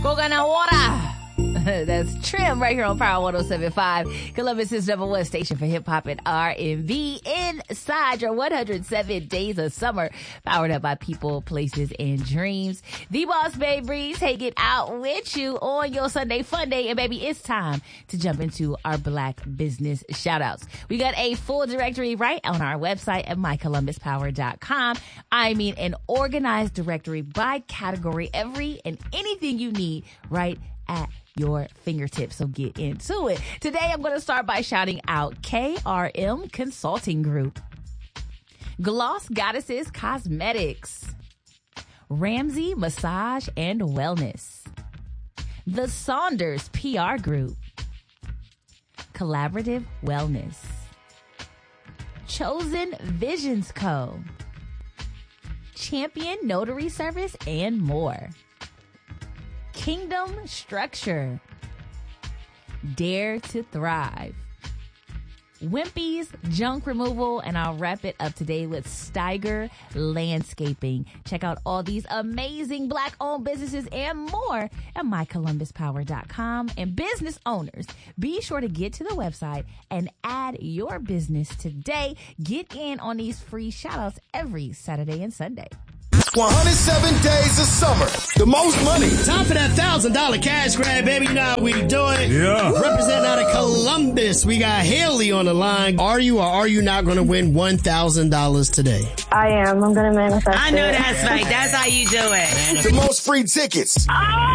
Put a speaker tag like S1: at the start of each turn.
S1: Coconut That's Trim right here on Power 107.5. Columbus's #1 station for hip hop and R&B inside your 107 days of summer. Powered up by people, places, and dreams. The Boss Babe Breeze hanging out with you on your Sunday fun day. And baby, it's time to jump into our Black business shout outs. We got a full directory right on our website at mycolumbuspower.com. I mean, an organized directory by category, every and anything you need right at your fingertips. So get into it. Today, I'm going to start by shouting out KRM Consulting Group, Gloss Goddesses Cosmetics, Ramsey Massage and Wellness, The Saunders PR Group, Collaborative Wellness, Chosen Visions Co., Champion Notary Service, and more. Kingdom Structure, Dare to Thrive, Wimpy's Junk Removal, and I'll wrap it up today with Steiger Landscaping. Check out all these amazing Black-owned businesses and more at mycolumbuspower.com. And business owners, be sure to get to the website and add your business today. Get in on these free shout-outs every Saturday and Sunday.
S2: 107 days of summer. The most money.
S3: Time for that $1,000 cash grab, baby. You know how we do it.
S2: Yeah.
S3: Representing out of Columbus, we got Haley on the line. Are you or are you not going to win $1,000 today?
S4: I am. I'm going to manifest
S5: I know that's right. That's how you do it.
S2: The most free tickets.